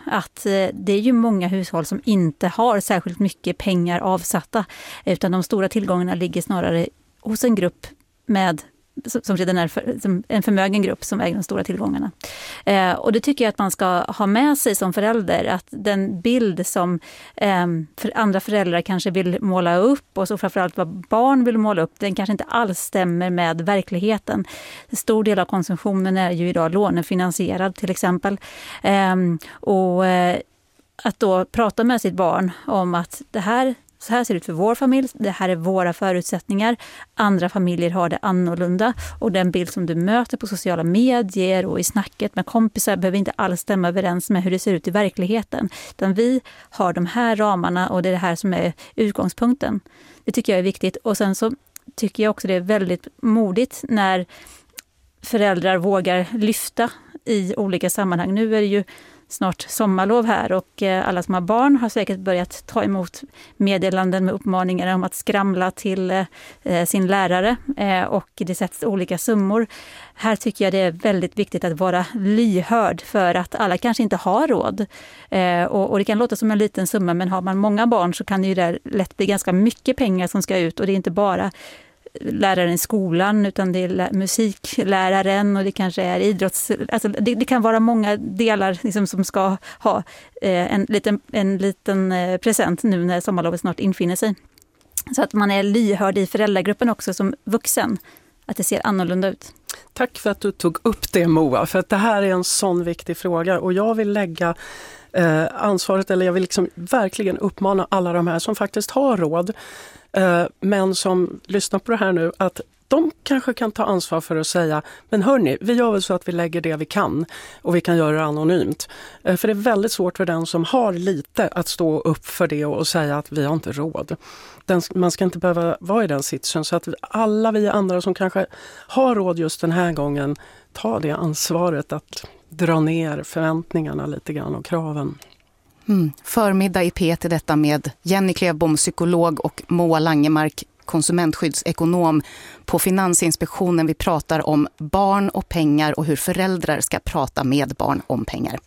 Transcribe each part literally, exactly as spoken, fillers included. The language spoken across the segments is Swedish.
att eh, det är ju många hushåll som inte har särskilt mycket pengar avsatta, utan de stora tillgångarna ligger snarare hos en grupp med som redan är för, som en förmögen grupp som äger de stora tillgångarna. Eh, och det tycker jag att man ska ha med sig som förälder, att den bild som eh, för andra föräldrar kanske vill måla upp, och så framförallt vad barn vill måla upp, den kanske inte alls stämmer med verkligheten. En stor del av konsumtionen är ju idag lånefinansierad till exempel. Eh, och eh, att då prata med sitt barn om att det här så här ser det ut för vår familj, det här är våra förutsättningar. Andra familjer har det annorlunda, och den bild som du möter på sociala medier och i snacket med kompisar behöver inte alls stämma överens med hur det ser ut i verkligheten. Utan vi har de här ramarna, och det är det här som är utgångspunkten. Det tycker jag är viktigt. Och sen så tycker jag också det är väldigt modigt när föräldrar vågar lyfta i olika sammanhang. Nu är det ju snart sommarlov här, och alla som har barn har säkert börjat ta emot meddelanden med uppmaningar om att skramla till eh, sin lärare, eh, och det sätts olika summor. Här tycker jag det är väldigt viktigt att vara lyhörd för att alla kanske inte har råd. Eh, och, och det kan låta som en liten summa, men har man många barn så kan det ju där lätt bli ganska mycket pengar som ska ut, och det är inte bara läraren i skolan, utan det är musikläraren, och det kanske är idrotts... Alltså det, det kan vara många delar liksom som ska ha eh, en liten, en liten eh, present nu när sommarlovet snart infinner sig. Så att man är lyhörd i föräldragruppen också som vuxen, att det ser annorlunda ut. Tack för att du tog upp det, Moa, för att det här är en sån viktig fråga, och jag vill lägga eh, ansvaret, eller jag vill liksom verkligen uppmana alla de här som faktiskt har råd, men som lyssnar på det här nu, att de kanske kan ta ansvar för att säga, men hörni, vi gör väl så att vi lägger det vi kan, och vi kan göra det anonymt. För det är väldigt svårt för den som har lite att stå upp för det och säga att vi har inte råd. Den, man ska inte behöva vara i den sitsen, så att alla vi andra som kanske har råd just den här gången, tar det ansvaret att dra ner förväntningarna lite grann och kraven. Mm. Förmiddag i P till detta med Jenny Klevbom, psykolog, och Moa Langemark, konsumentskyddsekonom på Finansinspektionen. Vi pratar om barn och pengar och hur föräldrar ska prata med barn om pengar.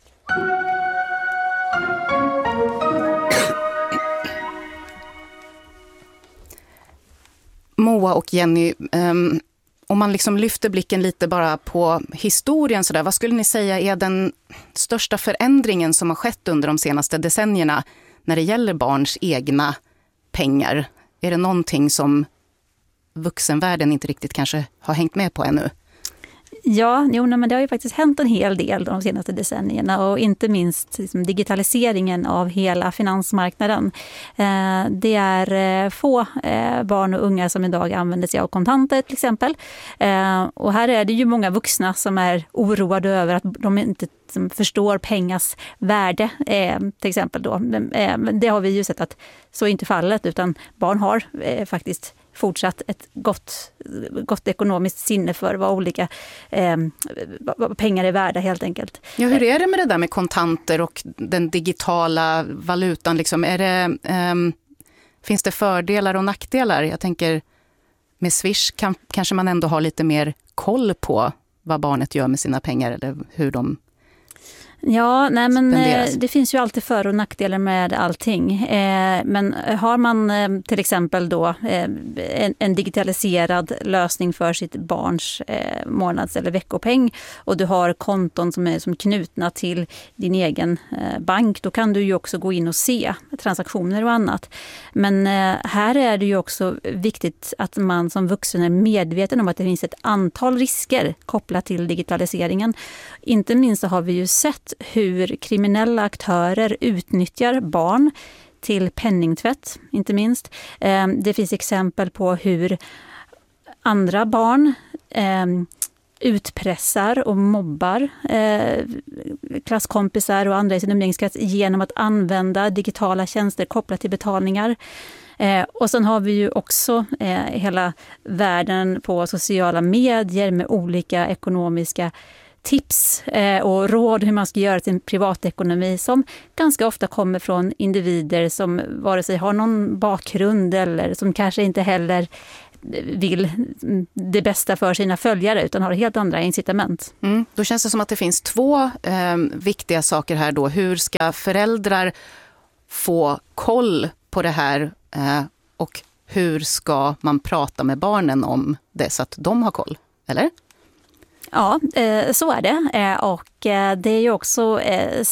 Moa och Jenny, um, om man liksom lyfter blicken lite bara på historien så där, vad skulle ni säga är den största förändringen som har skett under de senaste decennierna när det gäller barns egna pengar? Är det någonting som vuxenvärlden inte riktigt kanske har hängt med på ännu? Ja, jo, men det har ju faktiskt hänt en hel del de senaste decennierna, och inte minst liksom, digitaliseringen av hela finansmarknaden. Eh, det är eh, få eh, barn och unga som idag använder sig av kontanter till exempel. Eh, och här är det ju många vuxna som är oroade över att de inte som förstår pengars värde, eh, till exempel då. Eh, det har vi ju sett att så är inte fallet, utan barn har eh, faktiskt fortsatt ett gott, gott ekonomiskt sinne för vad olika eh, vad pengar är värda helt enkelt. Ja, hur är det med det där med kontanter och den digitala valutan? Liksom? Är det, eh, finns det fördelar och nackdelar? Jag tänker med Swish kan, kanske man ändå har lite mer koll på vad barnet gör med sina pengar eller hur de... Ja, nej men spenderas. Det finns ju alltid för- och nackdelar med allting. Eh, men har man eh, till exempel då eh, en, en digitaliserad lösning för sitt barns eh, månads- eller veckopeng, och du har konton som är som knutna till din egen eh, bank, då kan du ju också gå in och se transaktioner och annat. Men eh, här är det ju också viktigt att man som vuxen är medveten om att det finns ett antal risker kopplat till digitaliseringen. Inte minst så har vi ju sett hur kriminella aktörer utnyttjar barn till penningtvätt, inte minst. Det finns exempel på hur andra barn utpressar och mobbar klasskompisar och andra i sin umgängeskrets genom att använda digitala tjänster kopplat till betalningar. Och sen har vi ju också hela världen på sociala medier med olika ekonomiska tips och råd hur man ska göra sin privatekonomi, som ganska ofta kommer från individer som vare sig har någon bakgrund eller som kanske inte heller vill det bästa för sina följare utan har helt andra incitament. Mm. Då känns det som att det finns två eh, viktiga saker här då. Hur ska föräldrar få koll på det här eh, och hur ska man prata med barnen om det så att de har koll, eller? Ja, så är det. Och det är ju också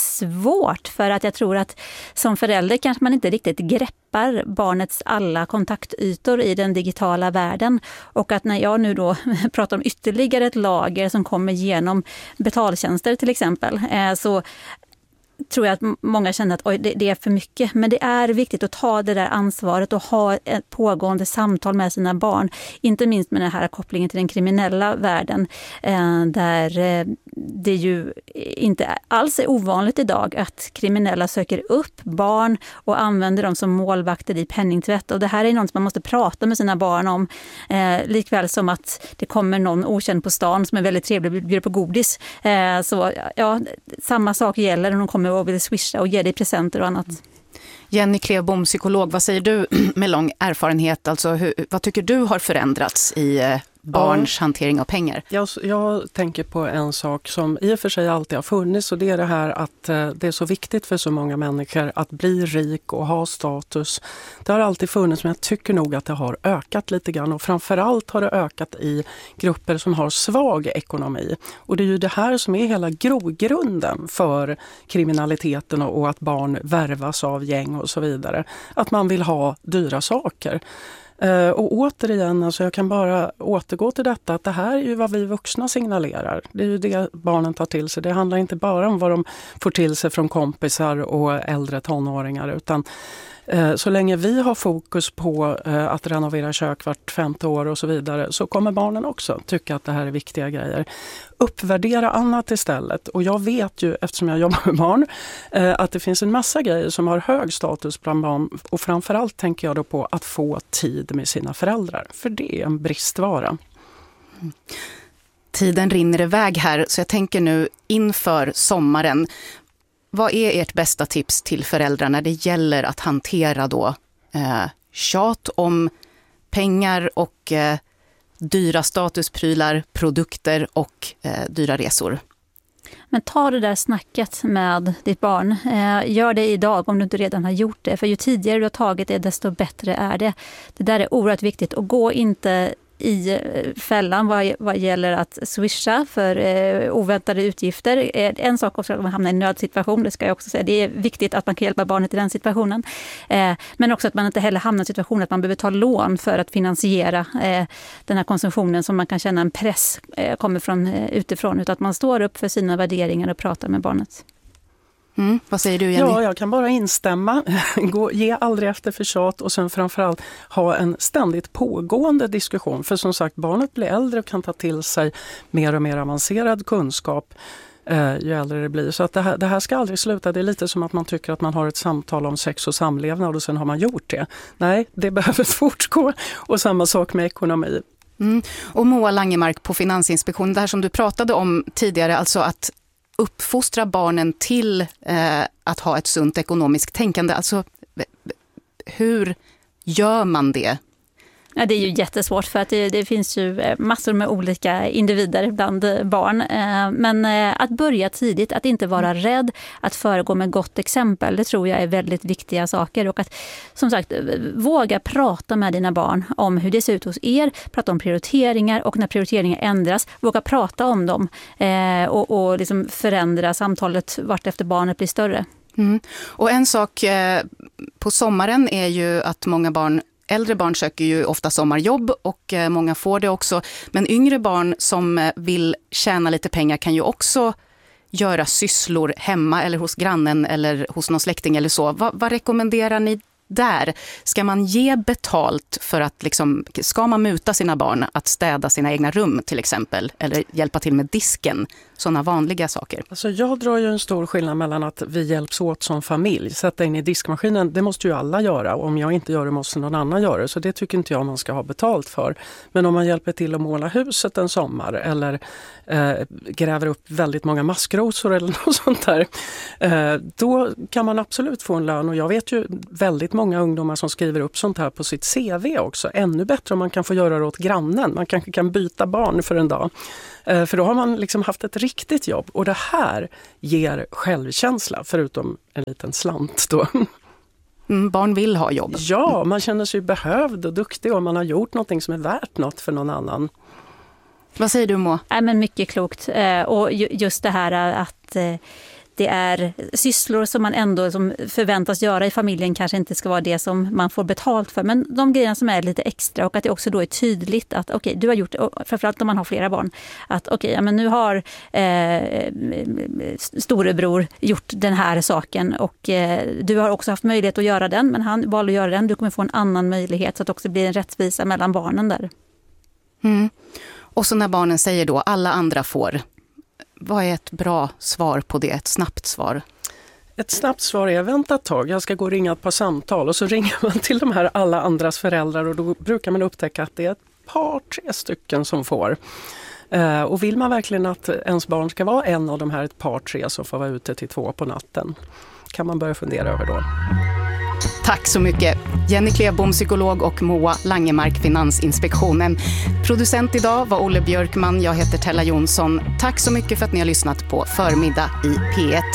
svårt för att jag tror att som förälder kanske man inte riktigt greppar barnets alla kontaktytor i den digitala världen. Och att när jag nu då pratar om ytterligare ett lager som kommer genom betaltjänster till exempel, så tror jag att många känner att oj, det, det är för mycket. Men det är viktigt att ta det där ansvaret och ha ett pågående samtal med sina barn. Inte minst med den här kopplingen till den kriminella världen. Eh, där eh, det ju inte alls är ovanligt idag att kriminella söker upp barn och använder dem som målvakter i penningtvätt. Och det här är något som man måste prata med sina barn om. Eh, likväl som att det kommer någon okänd på stan som är väldigt trevlig och bjuder på godis. Eh, så ja, samma sak gäller när de kommer och vill swisha och ge dig presenter och annat. Jenny Klevbom, psykolog, vad säger du med lång erfarenhet? Alltså, hur, vad tycker du har förändrats i eh, barns ja. hantering av pengar? Jag, jag tänker på en sak som i och för sig alltid har funnits, och det är det här att eh, det är så viktigt för så många människor att bli rik och ha status. Det har alltid funnits, men jag tycker nog att det har ökat lite grann, och framförallt har det ökat i grupper som har svag ekonomi. Och det är ju det här som är hela grogrunden för kriminaliteten och, och att barn värvas av gäng och så vidare. Att man vill ha dyra saker. Uh, och återigen, alltså jag kan bara återgå till detta, att det här är ju vad vi vuxna signalerar. Det är ju det barnen tar till sig. Det handlar inte bara om vad de får till sig från kompisar och äldre tonåringar, utan uh, så länge vi har fokus på uh, att renovera kök vart femte år och så vidare, så kommer barnen också tycka att det här är viktiga grejer. Uppvärdera annat istället. Och jag vet ju, eftersom jag jobbar med barn, eh, att det finns en massa grejer som har hög status bland barn. Och framförallt tänker jag då på att få tid med sina föräldrar. För det är en bristvara. Mm. Tiden rinner iväg här, så jag tänker nu inför sommaren. Vad är ert bästa tips till föräldrar när det gäller att hantera då eh, tjat om pengar och eh, dyra statusprylar, produkter och eh, dyra resor? Men ta det där snacket med ditt barn. Eh, gör det idag om du inte redan har gjort det. För ju tidigare du har tagit det, desto bättre är det. Det där är oerhört viktigt. Och gå inte i fällan vad, vad gäller att swisha för eh, oväntade utgifter. Eh, en sak också att man hamnar i en nödsituation, det ska jag också säga. Det är viktigt att man kan hjälpa barnet i den situationen. Eh, men också att man inte heller hamnar i situationen att man behöver ta lån för att finansiera eh, den här konsumtionen som man kan känna en press eh, kommer från eh, utifrån. Utan att man står upp för sina värderingar och pratar med barnet. Mm. Vad säger du, Jenny? Ja, jag kan bara instämma. Gå, ge aldrig efter för tjat, och sen framförallt ha en ständigt pågående diskussion. För som sagt, barnet blir äldre och kan ta till sig mer och mer avancerad kunskap eh, ju äldre det blir. Så att det här, det här ska aldrig sluta. Det är lite som att man tycker att man har ett samtal om sex och samlevnad och sen har man gjort det. Nej, det behöver fortgå, och samma sak med ekonomi. Mm. Och Moa Langemark på Finansinspektionen, det här som du pratade om tidigare, alltså att uppfostra barnen till eh, att ha ett sunt ekonomiskt tänkande. Alltså, hur gör man det? Ja, det är ju jättesvårt för att det, det finns ju massor med olika individer bland barn. Men att börja tidigt, att inte vara rädd, att föregå med gott exempel, det tror jag är väldigt viktiga saker. Och att som sagt våga prata med dina barn om hur det ser ut hos er, prata om prioriteringar, och när prioriteringar ändras, våga prata om dem och, och liksom förändra samtalet vart efter barnet blir större. Mm. Och en sak eh, på sommaren är ju att många barn Äldre barn söker ju ofta sommarjobb, och många får det också. Men yngre barn som vill tjäna lite pengar kan ju också göra sysslor hemma eller hos grannen eller hos någon släkting eller så. Vad, vad rekommenderar ni där? Ska man ge betalt för att liksom, ska man muta sina barn att städa sina egna rum till exempel, eller hjälpa till med disken sådana vanliga saker. Alltså jag drar ju en stor skillnad mellan att vi hjälps åt som familj. Sätta in i diskmaskinen, det måste ju alla göra. Om jag inte gör det måste någon annan göra det. Så det tycker inte jag man ska ha betalt för. Men om man hjälper till att måla huset en sommar eller eh, gräver upp väldigt många maskrosor eller något sånt där. Eh, då kan man absolut få en lön. Och jag vet ju väldigt många ungdomar som skriver upp sånt här på sitt C V också. Ännu bättre om man kan få göra det åt grannen. Man kanske kan byta barn för en dag. Eh, för då har man liksom haft ett riktigt jobb. Och det här ger självkänsla förutom en liten slant då. Mm, barn vill ha jobb. Ja, man känner sig behövd och duktig och man har gjort någonting som är värt något för någon annan. Vad säger du, Moa? Ja, men mycket klokt. Eh, och ju, just det här att eh, det är sysslor som man ändå som förväntas göra i familjen kanske inte ska vara det som man får betalt för. Men de grejerna som är lite extra och att det också då är tydligt att okej, okay, du har gjort, framförallt om man har flera barn, att okej, okay, ja, men nu har eh, storebror gjort den här saken och eh, du har också haft möjlighet att göra den, men han valde att göra den. Du kommer få en annan möjlighet så att det också blir en rättvisa mellan barnen där. Mm. Och så när barnen säger då alla andra får, vad är ett bra svar på det? Ett snabbt svar? Ett snabbt svar är vänta ett tag, jag ska gå och ringa ett par samtal och så ringer man till de här alla andras föräldrar och då brukar man upptäcka att det är ett par, tre stycken som får. Eh, och vill man verkligen att ens barn ska vara en av de här ett par, tre som får vara ute till två på natten, kan man börja fundera över då. Tack så mycket. Jenny Klebom, psykolog, och Moa Langemark, Finansinspektionen. Producent idag var Olle Björkman, jag heter Tella Jonsson. Tack så mycket för att ni har lyssnat på Förmiddag i P ett.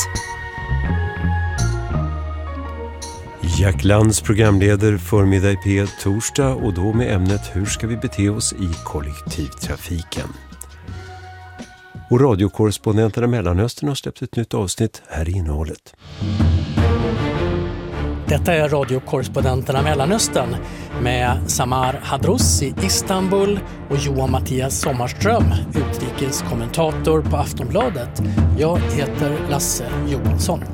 Jack Lands programleder Förmiddag i P ett torsdag och då med ämnet hur ska vi bete oss i kollektivtrafiken. Och radiokorrespondenterna Mellanöstern har släppt ett nytt avsnitt, här i innehållet. Detta är radiokorrespondenterna Mellanöstern med Samar Hadrous i Istanbul och Johan Mattias Sommarström, utrikeskommentator på Aftonbladet. Jag heter Lasse Johansson.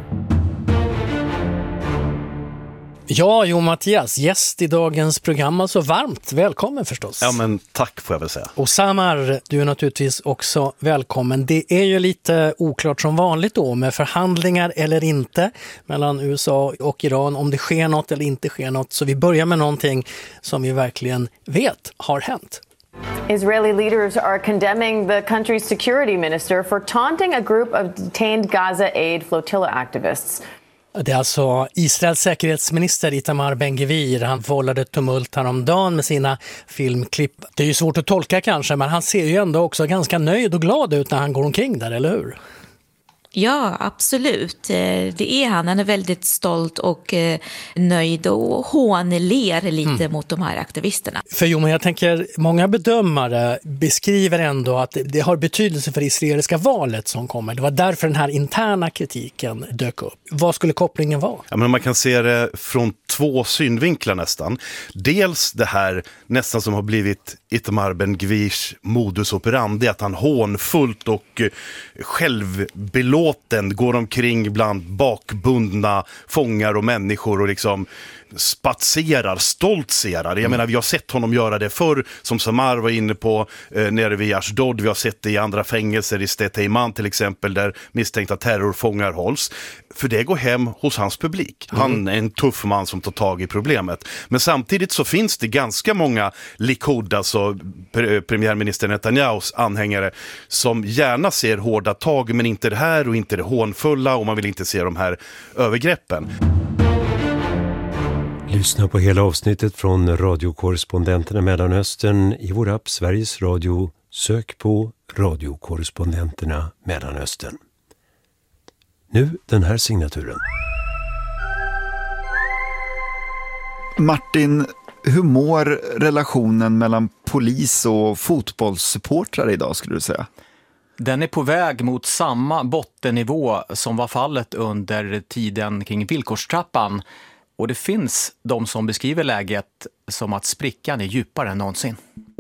Ja, Jo Mattias, gäst i dagens program, alltså varmt välkommen förstås. Ja, men tack får jag väl säga. Och Samar, du är naturligtvis också välkommen. Det är ju lite oklart som vanligt då med förhandlingar eller inte mellan U S A och Iran, om det sker något eller inte sker något. Så vi börjar med någonting som vi verkligen vet har hänt. Israeli leaders are condemning the country's security minister for taunting a group of detained Gaza Aid flotilla activists. Det är alltså Israels säkerhetsminister Itamar Ben-Gvir. Han vållade tumult häromdagen med sina filmklipp. Det är ju svårt att tolka kanske, men han ser ju ändå också ganska nöjd och glad ut när han går omkring där, eller hur? Ja, absolut. Det är han. Han är väldigt stolt och nöjd och hånler lite mm. mot de här aktivisterna. För jo, men jag tänker, många bedömare beskriver ändå att det har betydelse för det israeliska valet som kommer. Det var därför den här interna kritiken dök upp. Vad skulle kopplingen vara? Ja, men man kan se det från två synvinklar nästan. Dels det här nästan som har blivit Itamar Ben-Gvirs modus operandi, att han hånfullt och självbelåten går omkring bland bakbundna fångar och människor och liksom spatserar, stoltserar. Jag mm. menar, vi har sett honom göra det förr, som Samar var inne på, eh, nere vid Ashdod. Vi har sett det i andra fängelser, i Steteiman till exempel, där misstänkta terrorfångar hålls. För det går hem hos hans publik. Mm. Han är en tuff man som tar tag i problemet. Men samtidigt så finns det ganska många Likud, alltså pre- premiärminister Netanyahus anhängare, som gärna ser hårda tag, men inte det här och inte det hånfulla, och man vill inte se de här övergreppen. Lyssna på hela avsnittet från radiokorrespondenterna Mellanöstern i vår app Sveriges Radio. Sök på radiokorrespondenterna Mellanöstern. Nu den här signaturen. Martin, hur mår relationen mellan polis och fotbollssupportrar idag, skulle du säga? Den är på väg mot samma bottennivå som var fallet under tiden kring villkorstrappan. Och det finns de som beskriver läget som att sprickan är djupare än någonsin.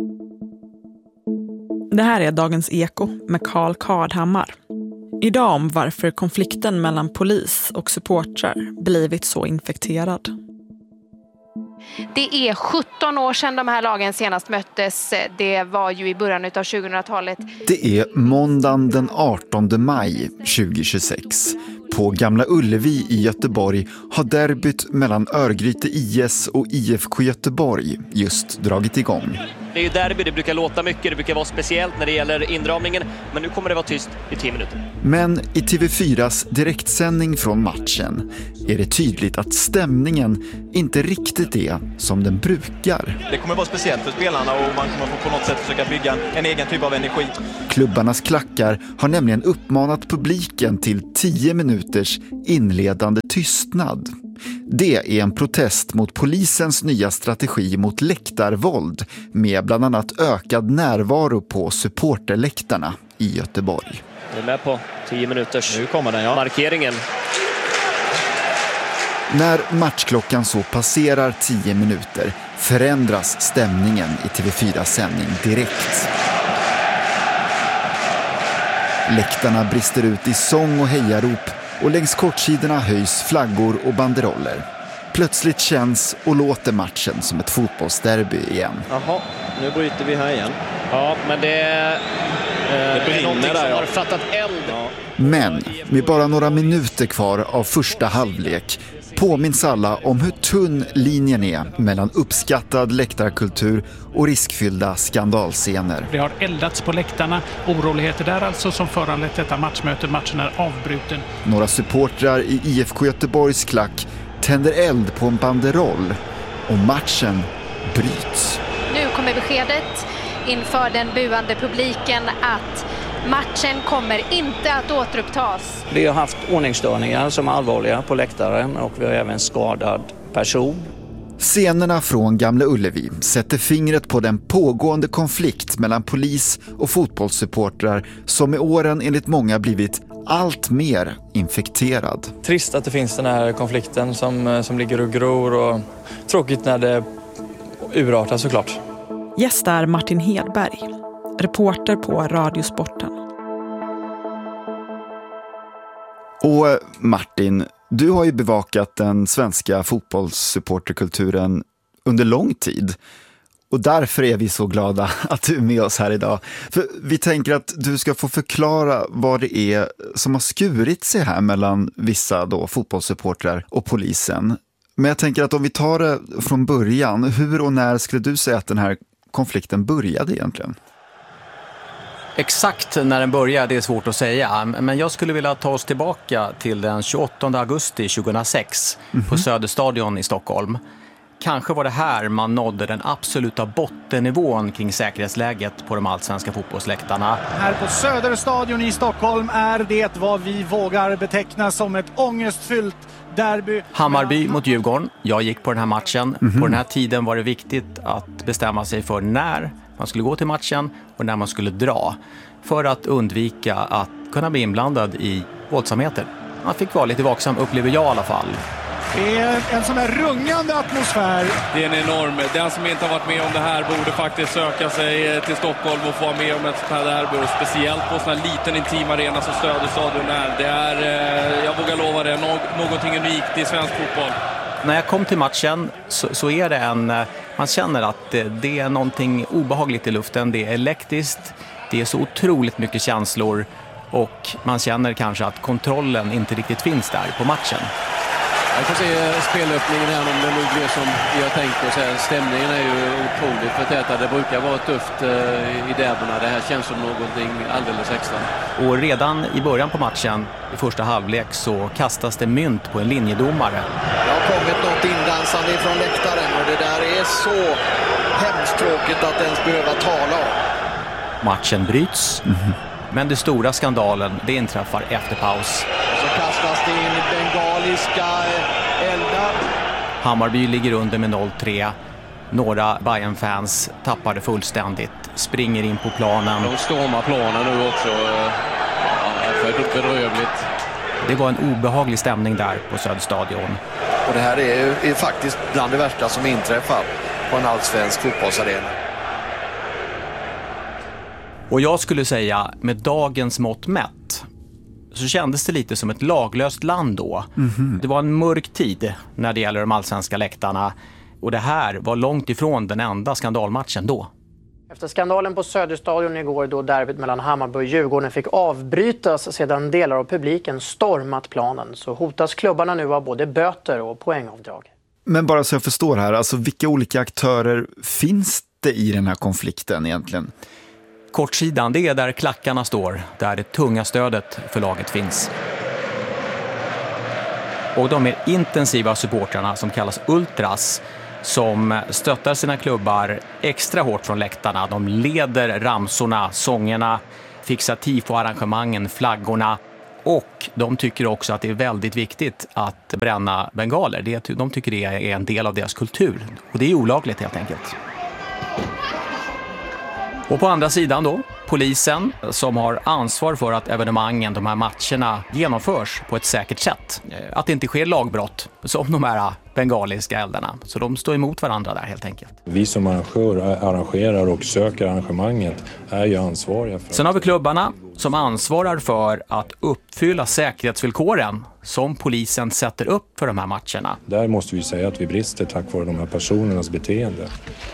Det här är Dagens Eko med Carl Kardhammar. Idag om varför konflikten mellan polis och supportrar blivit så infekterad. Det är sjutton år sedan de här lagen senast möttes. Det var ju i början av tjugohundratalet. Det är måndagen den artonde maj tjugohundratjugosex. På Gamla Ullevi i Göteborg har derbyt mellan Örgryte I S och I F K Göteborg just dragit igång. Det är ju derby, det brukar låta mycket, det brukar vara speciellt när det gäller inramningen, men nu kommer det vara tyst i tio minuter. Men i T V fyras direktsändning från matchen är det tydligt att stämningen inte riktigt är som den brukar. Det kommer vara speciellt för spelarna och man kommer på något sätt försöka bygga en, en egen typ av energi. Klubbarnas klackar har nämligen uppmanat publiken till tio minuters inledande tystnad. Det är en protest mot polisens nya strategi mot läktarvåld med bland annat ökad närvaro på supporterläktarna i Göteborg. Vi är med på tio minuters nu kommer den, ja. Markeringen. När matchklockan så passerar tio minuter förändras stämningen i T V fyras sändning direkt. Läktarna brister ut i sång och hejarop och längs kortsidorna höjs flaggor och banderoller. Plötsligt känns och låter matchen som ett fotbollsderby igen. Jaha, nu bryter vi här igen. Ja, men det, eh, det är någonting där, som ja. har fattat eld. Ja. Men med bara några minuter kvar av första halvlek påminns alla om hur tunn linjen är mellan uppskattad läktarkultur och riskfyllda skandalscener. Det har eldats på läktarna, oroligheter där alltså som föranlett detta matchmöte. Matchen är avbruten. Några supportrar i I F K Göteborgs klack tänder eld på en banderoll och matchen bryts. Nu kommer beskedet inför den buande publiken att matchen kommer inte att återupptas. Vi har haft ordningsstörningar som är allvarliga på läktaren och vi har även skadad person. Scenerna från Gamla Ullevi sätter fingret på den pågående konflikt mellan polis och fotbollssupportrar som med åren enligt många blivit allt mer infekterad. Trist att det finns den här konflikten som, som ligger och gror och tråkigt när det urartar såklart. Gäst är Martin Hedberg, reporter på Radiosporten. Och Martin, du har ju bevakat den svenska fotbollssupporterkulturen under lång tid. Och därför är vi så glada att du är med oss här idag. För vi tänker att du ska få förklara vad det är som har skurit sig här mellan vissa då fotbollssupportrar och polisen. Men jag tänker att om vi tar det från början, hur och när skulle du säga att den här konflikten började egentligen? Exakt när den började det är svårt att säga, men jag skulle vilja ta oss tillbaka till den tjugoåttonde augusti tjugohundrasex mm-hmm. på Söderstadion i Stockholm. Kanske var det här man nådde den absoluta bottennivån kring säkerhetsläget på de allsvenska fotbollsläktarna. Här på Söderstadion i Stockholm är det vad vi vågar beteckna som ett ångestfyllt derby. Hammarby mot Djurgården. Jag gick på den här matchen. Mm-hmm. På den här tiden var det viktigt att bestämma sig för när man skulle gå till matchen och när man skulle dra. För att undvika att kunna bli inblandad i våldsamheter. Man fick vara lite vaksam, upplever jag i alla fall. Det är en sån här rungande atmosfär. Det är en enorm. Den som inte har varit med om det här borde faktiskt söka sig till Stockholm och få vara med om ett sånt här derby. Och speciellt på en sån här liten intim arena som Söderstadion är. Det är, jag vågar lova det, någonting unikt i svensk fotboll. När jag kom till matchen så, så är det en... Man känner att det, det är någonting obehagligt i luften. Det är elektriskt. Det är så otroligt mycket känslor. Och man känner kanske att kontrollen inte riktigt finns där på matchen. Jag får se spelöppningen här om det nog blir som vi har tänkt oss. Stämningen är ju otroligt förtätad. Det brukar vara tufft i derbyna. Det här känns som någonting alldeles extra. Och redan i början på matchen, i första halvlek, så kastas det mynt på en linjedomare. Det har kommit något indansande från läktaren och det där är så hemskt tråkigt att ens behöva tala om. Matchen bryts. Mm-hmm. Men det stora skandalen, det inträffar efter paus. Så kastas det in bengaliska eldar. Hammarby ligger under med noll tre. Några Bayern-fans tappar det fullständigt. Springer in på planen. De stormar planen nu också. Ja, det är bedrövligt. Det var en obehaglig stämning där på Söderstadion. Och det här är, är faktiskt bland det värsta som inträffar på en allsvensk fotbollsarena. Och jag skulle säga, med dagens mått mätt, så kändes det lite som ett laglöst land då. Mm-hmm. Det var en mörk tid när det gäller de allsvenska läktarna. Och det här var långt ifrån den enda skandalmatchen då. Efter skandalen på Söderstadion igår då derbyt mellan Hammarby och Djurgården fick avbrytas sedan delar av publiken stormat planen, så hotas klubbarna nu av både böter och poängavdrag. Men bara så jag förstår här, alltså vilka olika aktörer finns det i den här konflikten egentligen? Kortsidan, det är där klackarna står, där det tunga stödet för laget finns. Och de mer intensiva supportrarna som kallas ultras, som stöttar sina klubbar extra hårt från läktarna. De leder ramsorna, sångerna, fixar tifo-arrangemangen, flaggorna. Och de tycker också att det är väldigt viktigt att bränna bengaler. Det, de tycker det är en del av deras kultur. Och det är olagligt helt enkelt. Och på andra sidan då, polisen som har ansvar för att evenemangen, de här matcherna, genomförs på ett säkert sätt. Att det inte sker lagbrott som de här bengaliska eldarna. Så de står emot varandra där helt enkelt. Vi som arrangör, arrangerar och söker arrangemanget är ju ansvariga för... Sen har vi klubbarna som ansvarar för att uppfylla säkerhetsvillkoren som polisen sätter upp för de här matcherna. Där måste vi säga att vi brister tack vare de här personernas beteende.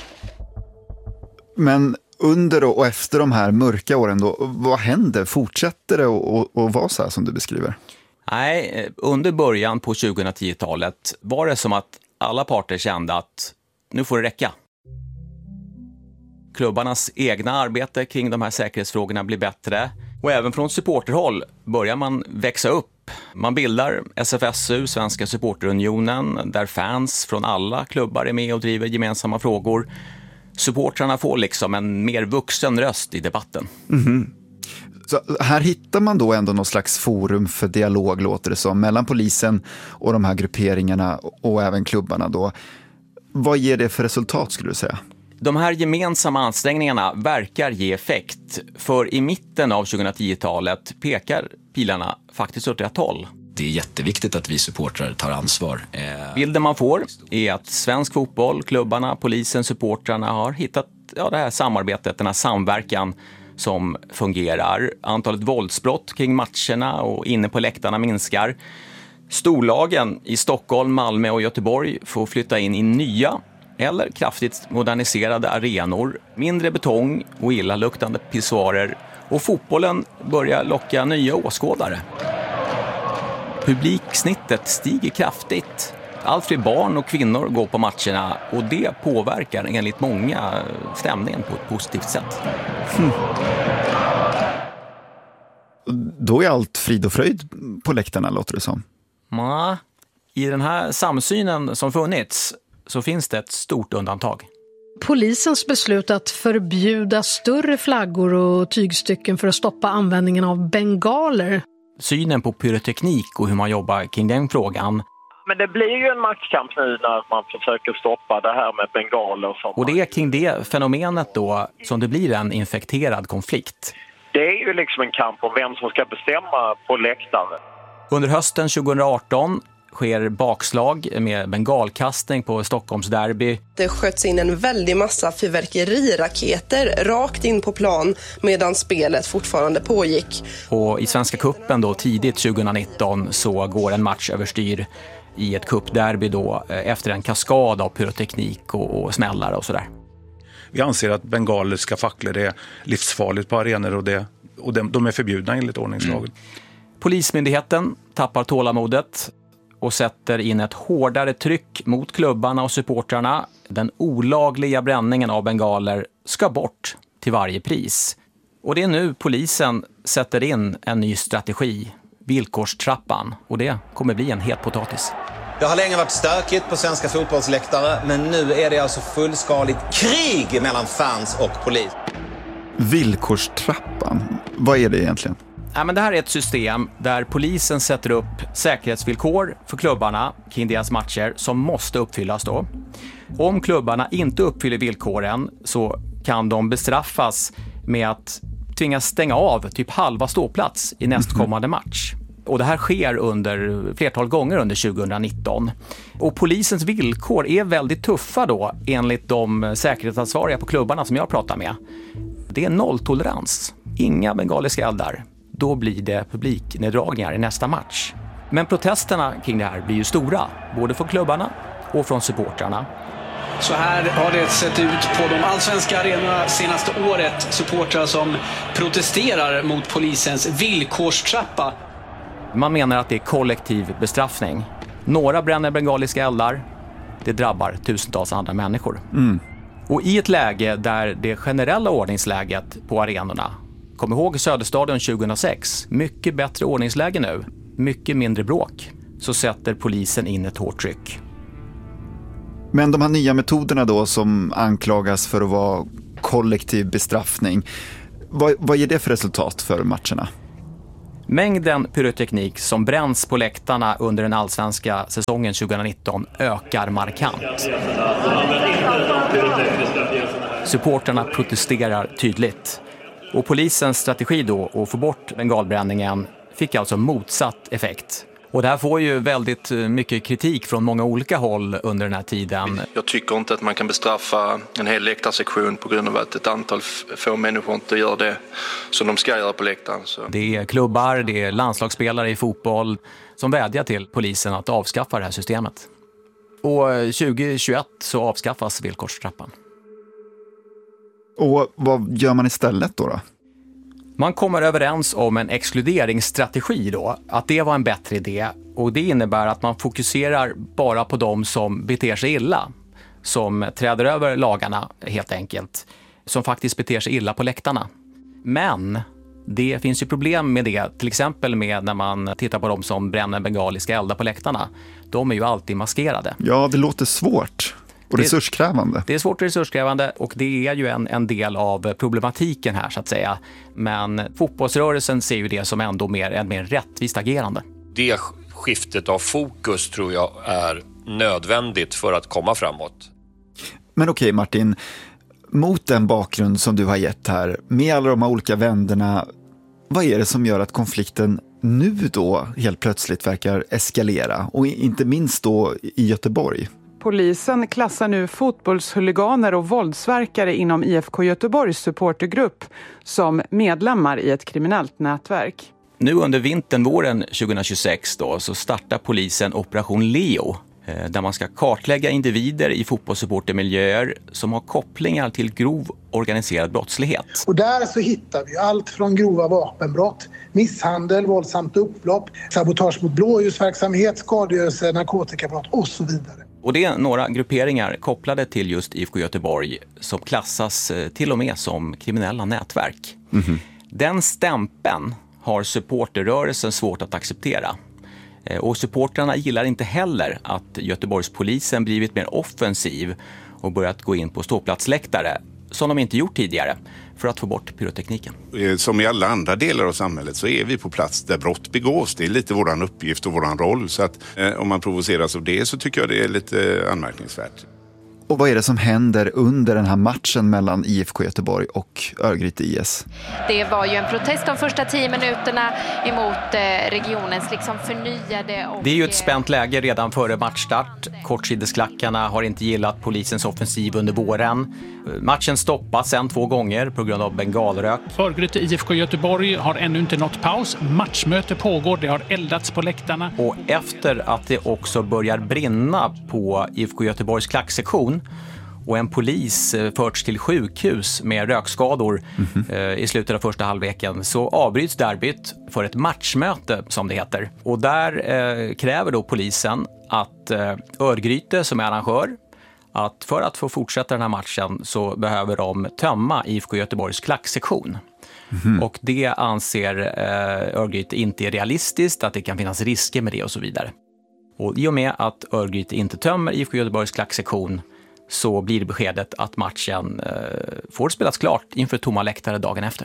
Men under och efter de här mörka åren då, vad händer? Fortsätter det att vara så här som du beskriver? Nej, under början på tjugohundratio-talet var det som att alla parter kände att nu får det räcka. Klubbarnas egna arbete kring de här säkerhetsfrågorna blir bättre. Och även från supporterhåll börjar man växa upp. Man bildar S F S U, Svenska supporterunionen, där fans från alla klubbar är med och driver gemensamma frågor. Supportrarna får liksom en mer vuxen röst i debatten. Mm-hmm. Så här hittar man då ändå någon slags forum för dialog, låter det som, mellan polisen och de här grupperingarna och även klubbarna då. Vad ger det för resultat skulle du säga? De här gemensamma ansträngningarna verkar ge effekt, för i mitten av tjugohundratio-talet pekar pilarna faktiskt åt rätt håll. Det är jätteviktigt att vi supportrar tar ansvar. Bilden man får är att svensk fotboll, klubbarna, polisen, supportrarna har hittat ja, det här samarbetet, den här samverkan som fungerar. Antalet våldsbrott kring matcherna och inne på läktarna minskar. Storlagen i Stockholm, Malmö och Göteborg får flytta in i nya eller kraftigt moderniserade arenor, mindre betong och illaluktande pissoarer, och fotbollen börjar locka nya åskådare. Publiksnittet stiger kraftigt. Allt fler barn och kvinnor går på matcherna, och det påverkar enligt många stämningen på ett positivt sätt. Hmm. Då är allt frid och fröjd på läktarna, låter det som. Ja, i den här samsynen som funnits så finns det ett stort undantag. Polisens beslut att förbjuda större flaggor och tygstycken för att stoppa användningen av bengaler. Synen på pyroteknik och hur man jobbar kring den frågan. Men det blir ju en maktkamp nu när man försöker stoppa det här med bengaler. Och, sånt. Och det är kring det fenomenet då som det blir en infekterad konflikt. Det är ju liksom en kamp om vem som ska bestämma på läktaren. Under hösten tjugohundraarton sker bakslag med bengalkastning på Stockholms derby. Det sköts in en väldig massa fyrverkeriraketer rakt in på plan medan spelet fortfarande pågick. Och i Svenska kuppen då tidigt tjugohundranitton så går en match överstyr i ett kuppderby då efter en kaskad av pyroteknik och, och smällare och sådär. Vi anser att bengaliska facklor är livsfarligt på arenor och, det, och de, de är förbjudna enligt ordningslagen. Mm. Polismyndigheten tappar tålamodet och sätter in ett hårdare tryck mot klubbarna och supportrarna. Den olagliga bränningen av bengaler ska bort till varje pris. Och det är nu polisen sätter in en ny strategi, villkorstrappan. Och det kommer bli en het potatis. Det har länge varit stökigt på svenska fotbollsläktare, men nu är det alltså fullskaligt krig mellan fans och polis. Villkorstrappan, vad är det egentligen? Ja, men det här är ett system där polisen sätter upp säkerhetsvillkor för klubbarna kring deras matcher som måste uppfyllas då. Om klubbarna inte uppfyller villkoren så kan de bestraffas med att tvingas stänga av typ halva ståplats i nästkommande match. Och det här sker under flertal gånger under tjugohundranitton. Och polisens villkor är väldigt tuffa då enligt de säkerhetsansvariga på klubbarna som jag pratar med. Det är nolltolerans, inga bengaliska eldar. Då blir det publikneddragningar i nästa match. Men protesterna kring det här blir ju stora, både från klubbarna och från supportrarna. Så här har det sett ut på de allsvenska arenorna senaste året. Supportrar som protesterar mot polisens villkorstrappa. Man menar att det är kollektiv bestraffning. Några bränner bengaliska eldar. Det drabbar tusentals andra människor. Mm. Och i ett läge där det generella ordningsläget på arenorna, kom ihåg Söderstadion tjugohundrasex, mycket bättre ordningsläge nu, mycket mindre bråk, så sätter polisen in ett hårt tryck. Men de här nya metoderna då som anklagas för att vara kollektiv bestraffning, vad, vad ger det för resultat för matcherna? Mängden pyroteknik som bränns på läktarna under den allsvenska säsongen tjugonitton ökar markant. Supporterna protesterar tydligt. Och polisens strategi då att få bort bengalbränningen fick alltså motsatt effekt. Och det här får ju väldigt mycket kritik från många olika håll under den här tiden. Jag tycker inte att man kan bestraffa en hel läktarsektion på grund av att ett antal få människor inte gör det som de ska göra på läktaren. Så. Det är klubbar, det är landslagsspelare i fotboll som vädjar till polisen att avskaffa det här systemet. Och tjugohundratjugoett så avskaffas villkorstrappan. Och vad gör man istället då då? Man kommer överens om en exkluderingsstrategi då, att det var en bättre idé, och det innebär att man fokuserar bara på de som beter sig illa, som träder över lagarna helt enkelt, som faktiskt beter sig illa på läktarna. Men det finns ju problem med det, till exempel med när man tittar på de som bränner bengaliska eldar på läktarna. De är ju alltid maskerade. Ja, det låter svårt. Och det, resurskrävande. Det är svårt och resurskrävande, och det är ju en, en del av problematiken här så att säga. Men fotbollsrörelsen ser ju det som ändå mer, en mer rättvist agerande. Det skiftet av fokus tror jag är nödvändigt för att komma framåt. Men okej Martin, mot den bakgrund som du har gett här, med alla de här olika vänderna, vad är det som gör att konflikten nu då helt plötsligt verkar eskalera? Och inte minst då i Göteborg. Polisen klassar nu fotbollshuliganer och våldsverkare inom I F K Göteborgs supportergrupp som medlemmar i ett kriminellt nätverk. Nu under vintern, våren tjugohundratjugosex då, så startar polisen Operation Leo, där man ska kartlägga individer i fotbollssupportermiljöer som har kopplingar till grov organiserad brottslighet. Och där så hittar vi allt från grova vapenbrott, misshandel, våldsamt upplopp, sabotage mot blåljusverksamhet, skadegörelse, narkotikabrott och så vidare. Och det är några grupperingar kopplade till just I F K Göteborg som klassas till och med som kriminella nätverk. Mm-hmm. Den stämpeln har supporterrörelsen svårt att acceptera. Och supportrarna gillar inte heller att Göteborgspolisen blivit mer offensiv och börjat gå in på ståplatsläktare, som de inte gjort tidigare, för att få bort pyrotekniken. Som i alla andra delar av samhället så är vi på plats där brott begås. Det är lite våran uppgift och våran roll. Så att eh, om man provoceras av det så tycker jag det är lite anmärkningsvärt. Och vad är det som händer under den här matchen mellan I F K Göteborg och Örgryte I S? Det var ju en protest de första tio minuterna emot regionens liksom förnyade... Och... Det är ju ett spänt läge redan före matchstart. Kortsidesklackarna har inte gillat polisens offensiv under våren. Matchen stoppas sen två gånger på grund av bengalrök. Örgryte I F K Göteborg har ännu inte nått paus. Matchmöte pågår, det har eldats på läktarna. Och efter att det också börjar brinna på I F K Göteborgs klacksektion och en polis förts till sjukhus med rökskador mm-hmm. i slutet av första halvleken, så avbryts derbyt för ett matchmöte som det heter. Och där eh, kräver då polisen att eh, Örgryte som är arrangör, att för att få fortsätta den här matchen så behöver de tömma I F K Göteborgs klacksektion. Mm-hmm. Och det anser eh, Örgryte inte är realistiskt, att det kan finnas risker med det och så vidare. Och i och med att Örgryte inte tömmer I F K Göteborgs klacksektion så blir det beskedet att matchen eh, får spelas klart inför tomma läktare dagen efter.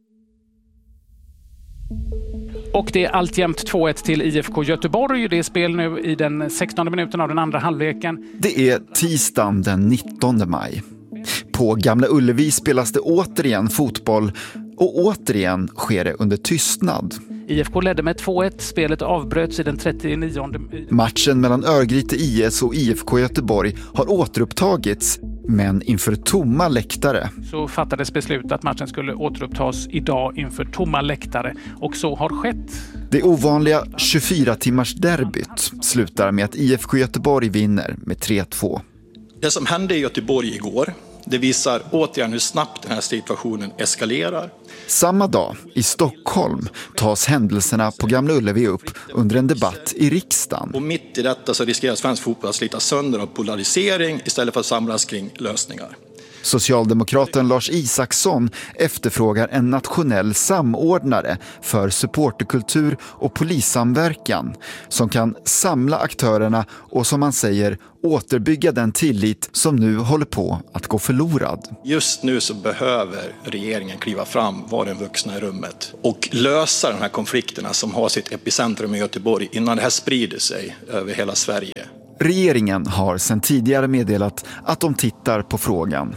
Och det är alltjämt två ett till I F K Göteborg. Det är spel nu i den sextonde minuten av den andra halvleken. Det är tisdagen den nittonde maj. På Gamla Ullevi spelas det återigen fotboll och återigen sker det under tystnad. I F K ledde med två ett, spelet avbröts i den trettionionde. Matchen mellan Örgryte I S och I F K Göteborg har återupptagits, men inför tomma läktare. Så fattades beslut att matchen skulle återupptas idag inför tomma läktare, och så har skett. Det ovanliga tjugofyra timmars derbyt slutar med att I F K Göteborg vinner med tre två. Det som hände i Göteborg igår, det visar återigen hur snabbt den här situationen eskalerar. Samma dag i Stockholm tas händelserna på Gamla Ullevi upp under en debatt i riksdagen. Och mitt i detta så riskerar svensk fotboll att slita sönder av polarisering istället för att samlas kring lösningar. Socialdemokraten Lars Isaksson efterfrågar en nationell samordnare för supporterkultur och polissamverkan som kan samla aktörerna och, som man säger, återbygga den tillit som nu håller på att gå förlorad. Just nu så behöver regeringen kliva fram, vara den vuxna i rummet och lösa de här konflikterna som har sitt epicentrum i Göteborg innan det här sprider sig över hela Sverige. Regeringen har sedan tidigare meddelat att de tittar på frågan.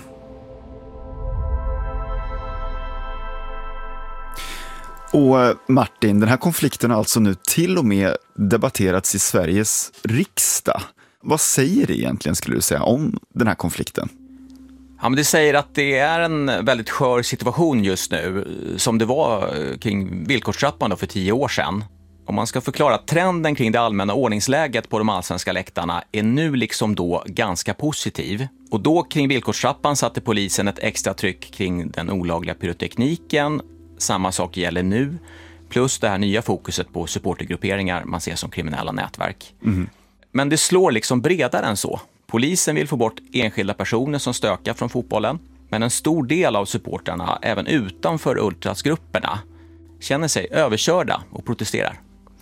Och Martin, den här konflikten har alltså nu till och med debatterats i Sveriges riksdag. Vad säger det egentligen, skulle du säga, om den här konflikten? Ja, men det säger att det är en väldigt skör situation just nu, som det var kring villkorstrappan då för tio år sedan. Om man ska förklara trenden kring det allmänna ordningsläget på de allsvenska läktarna är nu liksom då ganska positiv. Och då kring villkorstrappan satte polisen ett extra tryck kring den olagliga pyrotekniken. Samma sak gäller nu, plus det här nya fokuset på supportergrupperingar man ser som kriminella nätverk. Mm. Men det slår liksom bredare än så. Polisen vill få bort enskilda personer som stökar från fotbollen, men en stor del av supporterna, även utanför ultrasgrupperna, känner sig överkörda och protesterar.